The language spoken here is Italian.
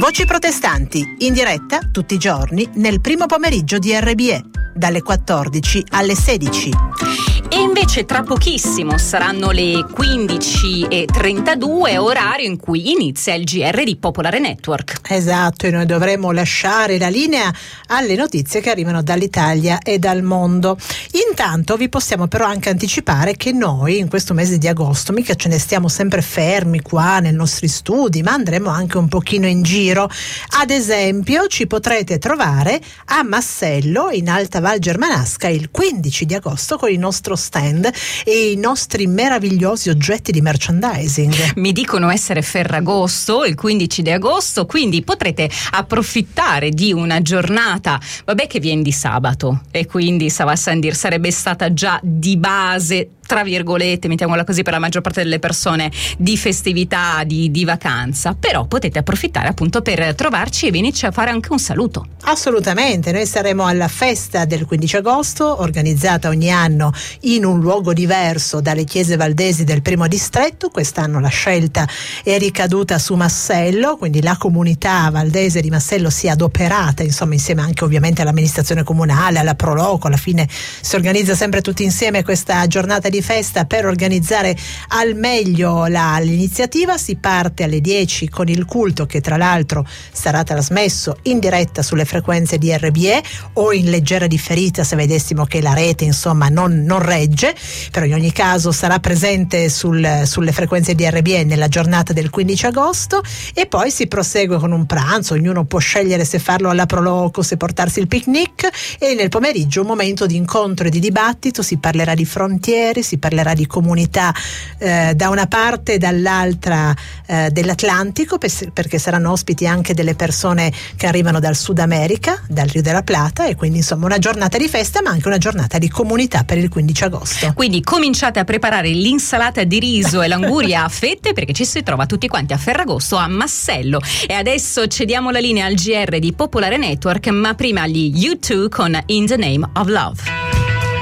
Voci protestanti, in diretta tutti i giorni nel primo pomeriggio di RBE, dalle 14 alle 16. E invece tra pochissimo saranno le 15:32, orario in cui inizia il GR di Popolare Network. Esatto, e noi dovremo lasciare la linea alle notizie che arrivano dall'Italia e dal mondo. Intanto vi possiamo però anche anticipare che noi in questo mese di agosto mica ce ne stiamo sempre fermi qua nei nostri studi, ma andremo anche un pochino in giro. Ad esempio ci potrete trovare a Massello in Alta Val Germanasca il 15 di agosto con il nostro stand e i nostri meravigliosi oggetti di merchandising. Mi dicono essere Ferragosto il 15 di agosto, quindi potrete approfittare di una giornata, vabbè, che viene di sabato, e quindi Sava Sandir sarebbe stata già di base, tra virgolette, mettiamola così, per la maggior parte delle persone, di festività, di vacanza, però potete approfittare appunto per trovarci e venirci a fare anche un saluto. Assolutamente, noi saremo alla festa del 15 agosto, organizzata ogni anno in un luogo diverso dalle chiese valdesi del primo distretto. Quest'anno la scelta è ricaduta su Massello, quindi la comunità valdese di Massello si è adoperata, insomma, insieme anche ovviamente all'amministrazione comunale, alla Proloco. Alla fine si organizza sempre tutti insieme questa giornata di festa per organizzare al meglio l'iniziativa. Si parte alle 10 con il culto, che tra l'altro sarà trasmesso in diretta sulle frequenze di RBE o in leggera differita se vedessimo che la rete insomma non regge, però in ogni caso sarà presente sulle frequenze di RBE nella giornata del 15 agosto e poi si prosegue con un pranzo. Ognuno può scegliere se farlo alla Proloco, se portarsi il picnic, e nel pomeriggio un momento di incontro e di dibattito. Si parlerà di frontiere, si parlerà di comunità da una parte e dall'altra dell'Atlantico, perché saranno ospiti anche delle persone che arrivano dal Sud America, dal Rio della Plata, e quindi insomma una giornata di festa ma anche una giornata di comunità per il 15 agosto. Quindi cominciate a preparare l'insalata di riso e l'anguria a fette, perché ci si trova tutti quanti a Ferragosto a Massello. E adesso cediamo la linea al GR di Popolare Network, ma prima gli U2 con In the Name of Love.